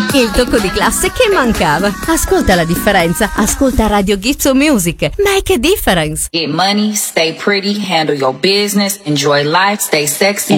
Il tocco di classe che mancava. Ascolta la differenza. Ascolta Radio Gizzo Music. Make a difference. Get money, stay pretty, handle your business, enjoy life, stay sexy.